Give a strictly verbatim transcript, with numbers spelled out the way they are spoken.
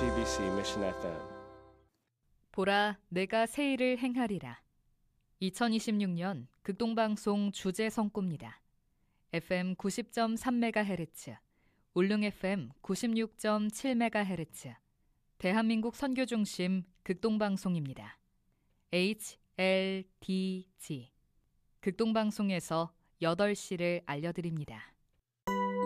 제이티비씨 Mission 에프엠. 보라, 내가 새 일을 행하리라. 이천이십육 년 극동방송 주제 성구입니다. 에프엠 구십 점 삼 메가헤르츠, 울릉 에프엠 구십육 점 칠 메가헤르츠, 대한민국 선교중심 극동방송입니다. 에이치 엘 디 지, 극동방송에서 여덟 시를 알려드립니다.